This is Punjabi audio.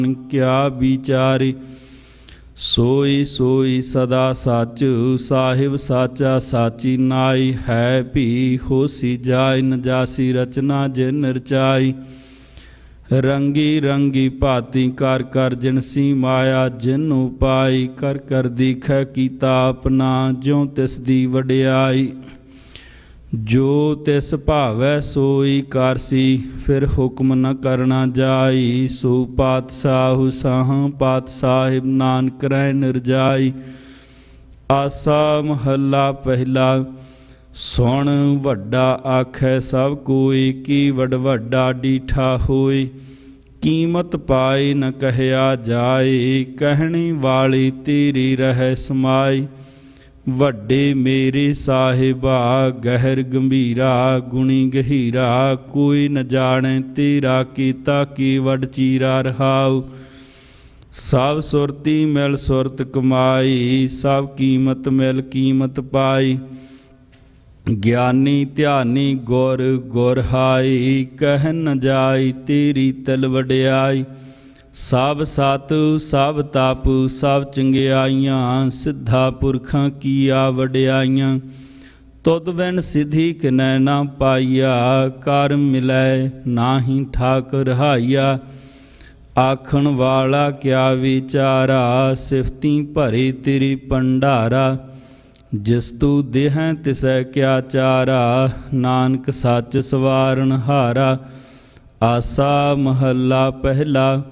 क्या विचारे। सोई सोई सदा सच साहिब साचा साची नाई। है भी होसी जाय न जासी रचना जिन रचाई। रंगी रंगी भांति कर कर जिनसी माया जिन उपाई। कर कर दीखै कीता अपना ज्यों तिस दी वड्याई। जो तिस भावै सोई करसी फिर हुक्म न करना जाई। सो पातशाह साह पात साहिब नानक रह निरजाई। आसा महला पहला। सुन वड्डा आखै सब कोई की वड वड्डा डीठा होए। कीमत पाई न कहया जाए कहनी वाली तेरी रह समाई। ਵੱਡੇ ਮੇਰੇ ਸਾਹਿਬਾ ਗਹਿਰ ਗੰਭੀਰਾ ਗੁਣੀ ਗਹੀਰਾ। ਕੋਈ ਨ ਜਾਣੈ ਤੇਰਾ ਕੀਤਾ ਕੀ ਵਡ ਚੀਰਾ ਰਹਾਉ। ਸਭ ਸੁਰਤੀ ਮਿਲ ਸੁਰਤ ਕਮਾਈ ਸਭ ਕੀਮਤ ਮਿਲ ਕੀਮਤ ਪਾਈ। ਗਿਆਨੀ ਧਿਆਨੀ ਗੁਰ ਗੁਰ ਹਾਈ ਕਹਿ ਨ ਜਾਈ ਤੇਰੀ ਤਿਲ ਵਡਿਆਈ। ਸਭ ਸਤ ਸਭ ਤਪ ਸਭ ਚੰਗਿਆਈਆਂ ਸਿੱਧਾ ਪੁਰਖਾਂ ਕੀਆ ਵਡਿਆਈਆਂ। ਤੁਧ ਬਿਨ ਸਿਧੀ ਕਿਨੈ ਨਾ ਪਾਈਆ ਕਰ ਮਿਲੈ ਨਾਹੀ ਠਾਕ ਰਹਾਈਆ। ਆਖਣ ਵਾਲਾ ਕਿਆ ਵਿਚਾਰਾ ਸਿਫਤੀ ਭਰੇ ਤੇਰੀ ਭੰਡਾਰਾ। ਜਿਸ ਤੂੰ ਦੇਹੈ ਤਿਸੈ ਕਿਆ ਚਾਰਾ ਨਾਨਕ ਸੱਚ ਸਵਾਰਨ ਹਾਰਾ। ਆਸਾ ਮਹੱਲਾ ਪਹਿਲਾ।